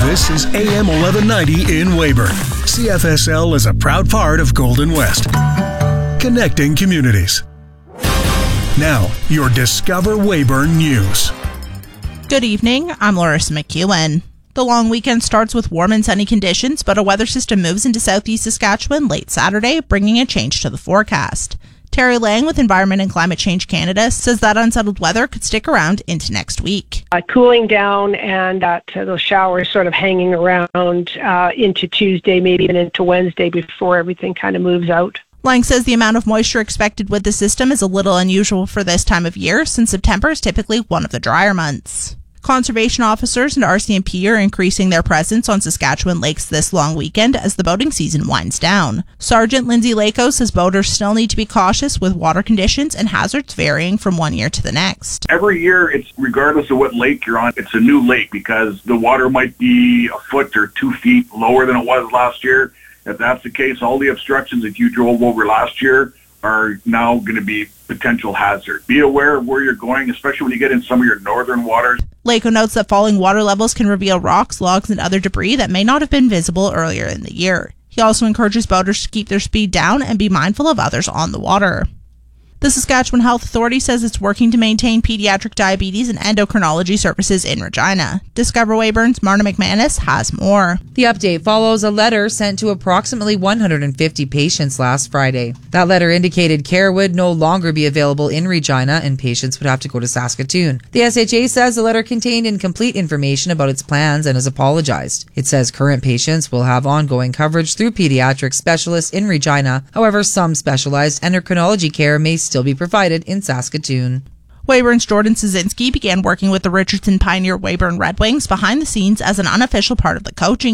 This is AM 1190 in Weyburn. CFSL is a proud part of Golden West. Connecting communities. Now, your Discover Weyburn News. Good evening, I'm Loris McEwen. The long weekend starts with warm and sunny conditions, but a weather system moves into southeast Saskatchewan late Saturday, bringing a change to the forecast. Terry Lang with Environment and Climate Change Canada says that unsettled weather could stick around into next week. Cooling down and those showers sort of hanging around into Tuesday, maybe even into Wednesday before everything kind of moves out. Lang says the amount of moisture expected with the system is a little unusual for this time of year, since September is typically one of the drier months. Conservation officers and RCMP are increasing their presence on Saskatchewan lakes this long weekend as the boating season winds down. Sergeant Lindsay Lako says boaters still need to be cautious with water conditions and hazards varying from one year to the next. Every year, it's regardless of what lake you're on, it's a new lake because the water might be a foot or 2 feet lower than it was last year. If that's the case, all the obstructions that you drove over last year are now going to be potential hazard. Be aware of where you're going, especially when you get in some of your northern waters. Lako notes that falling water levels can reveal rocks, logs, and other debris that may not have been visible earlier in the year. He also encourages boaters to keep their speed down and be mindful of others on the water. The Saskatchewan Health Authority says it's working to maintain pediatric diabetes and endocrinology services in Regina. Discover Weyburn's Marna McManus has more. The update follows a letter sent to approximately 150 patients last Friday. That letter indicated care would no longer be available in Regina and patients would have to go to Saskatoon. The SHA says the letter contained incomplete information about its plans and has apologized. It says current patients will have ongoing coverage through pediatric specialists in Regina. However, some specialized endocrinology care may still be provided in Saskatoon. Weyburn's Jordan Szynski began working with the Richardson Pioneer Weyburn Red Wings behind the scenes as an unofficial part of the coaching